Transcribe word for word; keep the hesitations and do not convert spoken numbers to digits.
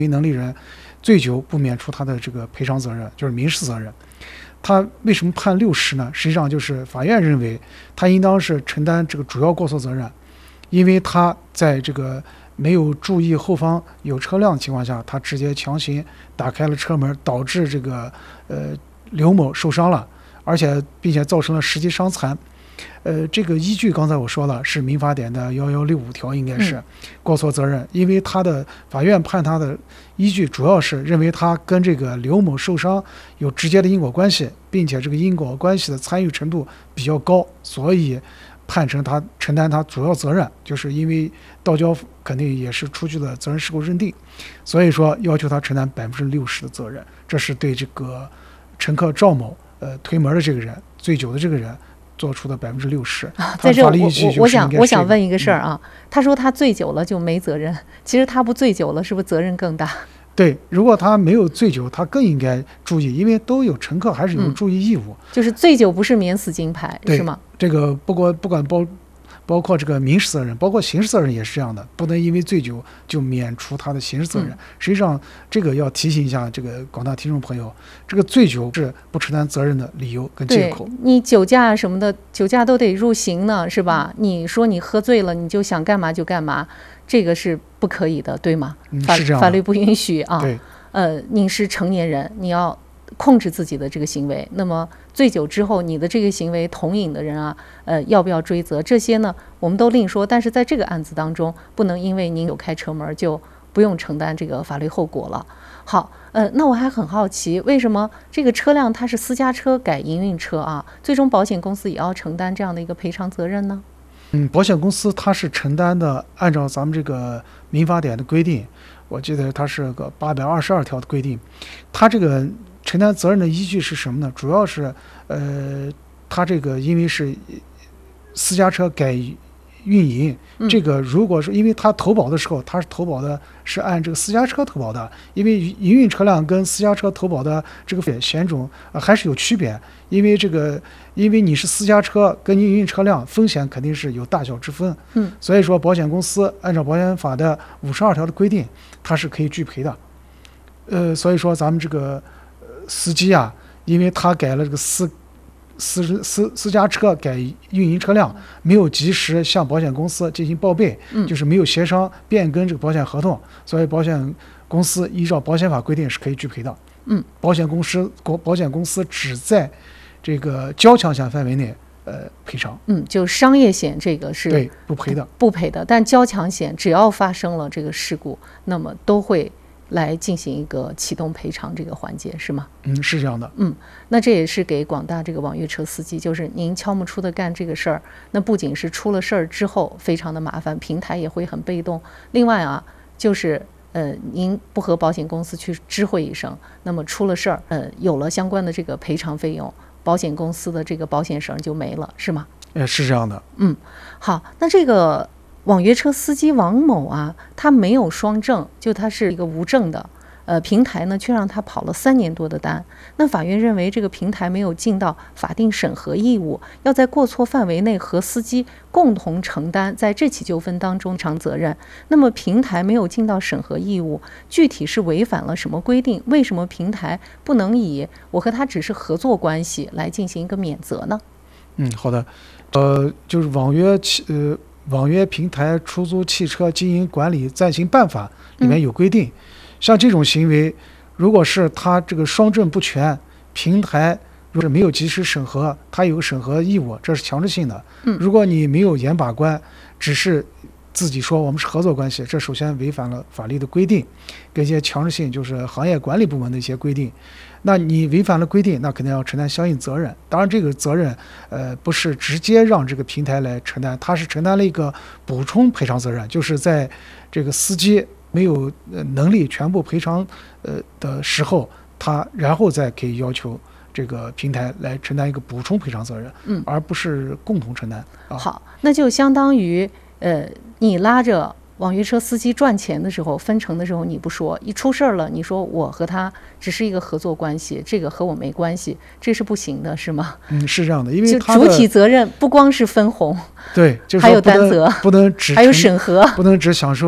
能力人醉酒不免除他的这个赔偿责任，就是民事责任。他为什么判六十呢？实际上就是法院认为他应当是承担这个主要过错责任，因为他在这个没有注意后方有车辆的情况下，他直接强行打开了车门，导致这个呃刘某受伤了，而且并且造成了实际伤残。呃，这个依据刚才我说了是民法典的幺幺六五条，应该是过错责任，因为他的法院判他的依据主要是认为他跟这个刘某受伤有直接的因果关系，并且这个因果关系的参与程度比较高，所以判成他承担他主要责任，就是因为道交肯定也是出具了责任事故认定，所以说要求他承担百分之六十的责任。这是对这个乘客赵某呃推门的这个人醉酒的这个人做出的百分之六十。 在这我我我想我想问一个事儿啊，嗯、他说他醉酒了就没责任，其实他不醉酒了，是不是责任更大？ 对，如果他没有醉酒，他更应该注意，因为都有乘客还是有注意义务。 嗯、就是醉酒不是免死金牌，是吗？ 这个不过不管包包括这个民事责任，包括刑事责任也是这样的，不能因为醉酒就免除他的刑事责任。嗯、实际上，这个要提醒一下这个广大听众朋友，这个醉酒是不承担责任的理由跟借口。 你酒驾什么的，酒驾都得入刑呢，是吧？你说你喝醉了，你就想干嘛就干嘛，这个是不可以的，对吗？ 嗯、 法是这样的， 法律不允许啊。 对， 呃，您是成年人，你要控制自己的这个行为。那么醉酒之后，你的这个行为同饮的人啊，呃，要不要追责？这些呢，我们都另说。但是在这个案子当中，不能因为您有开车门就不用承担这个法律后果了。好，呃，那我还很好奇，为什么这个车辆它是私家车改营运车啊，最终保险公司也要承担这样的一个赔偿责任呢？ 嗯，保险公司它是承担的，按照咱们这个民法典的规定，我记得它是个八百二十二条的规定，它这个承担责任的依据是什么呢？主要是，呃，它这个因为是私家车改运营， 嗯、 这个如果是因为它投保的时候，它是投保的是按这个私家车投保的，因为营运车辆跟私家车投保的这个险种、呃、还是有区别，因为这个因为你是私家车跟营运车辆风险肯定是有大小之分， 嗯， 所以说保险公司按照保险法的五十二条的规定，它是可以拒赔的，呃，所以说咱们这个司机啊，因为他改了这个私私私私家车改运营车辆，没有及时向保险公司进行报备， 嗯、 就是没有协商变更这个保险合同，所以保险公司依照保险法规定是可以拒赔的。 嗯， 保险公司保险公司只在这个交强险范围内呃赔偿。 嗯，就商业险这个是对不赔的， 不赔的，但交强险只要发生了这个事故，那么都会来进行一个启动赔偿这个环节，是吗？ 嗯，是这样的。 嗯，那这也是给广大这个网约车司机，就是您悄没出的干这个事儿，那不仅是出了事儿之后非常的麻烦，平台也会很被动。另外啊，就是呃，您不和保险公司去知会一声，那么出了事儿，呃，有了相关的这个赔偿费用，保险公司的这个保险绳就没了，是吗？ 呃，是这样的。 嗯，好，那这个网约车司机王某啊，他没有双证，就他是一个无证的，呃，平台呢却让他跑了三年多的单。那法院认为这个平台没有尽到法定审核义务，要在过错范围内和司机共同承担在这起纠纷当中偿责任。那么平台没有尽到审核义务，具体是违反了什么规定？为什么平台不能以我和他只是合作关系来进行一个免责呢？ 嗯，好的，呃，就是网约汽呃。网约平台出租汽车经营管理暂行办法里面有规定，嗯、像这种行为，如果是他这个双证不全，平台如果是没有及时审核，他有审核义务，这是强制性的。 嗯、 如果你没有严把关，只是自己说我们是合作关系，这首先违反了法律的规定，跟一些强制性就是行业管理部门的一些规定。那你违反了规定，那肯定要承担相应责任。当然，这个责任，呃，不是直接让这个平台来承担，它是承担了一个补充赔偿责任，就是在这个司机没有能力全部赔偿呃的时候，他然后再可以要求这个平台来承担一个补充赔偿责任， 嗯， 而不是共同承担。啊、 好，那就相当于，呃，你拉着网约车司机赚钱的时候，分成的时候你不说，一出事儿了，你说我和他只是一个合作关系，这个和我没关系，这是不行的，是吗？ 嗯，是这样的，因为他的主体责任不光是分红， 对，就是还有担责， 不能只还有审核， 不能只享受